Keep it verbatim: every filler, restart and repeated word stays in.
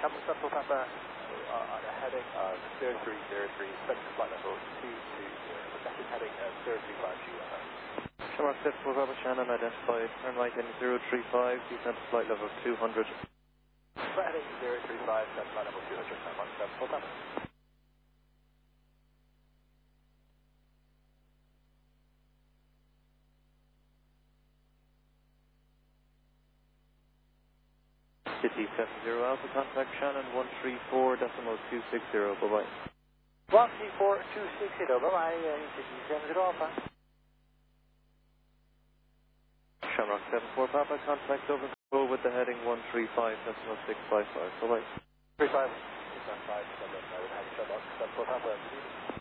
Shamrock Central Papa, uh, on a heading of zero three zero three, set to flight level two two zero. Projected heading of zero three five G F M. Shamrock Central Papa, Shannon identified, turn right in zero three five, descent to flight level two hundred. Heading zero three five, set to flight level two hundred, Shamrock Central Papa. City seven zero Alpha, contact Shannon one three four decimal two six zero, bye bye. one three four two six zero, bye bye, uh, City seven zero Alpha. Shamrock seven four Papa, contact over control with the heading one three five decimal six five five, bye bye. three five, six five five, seven five, Shamrock seven four Papa.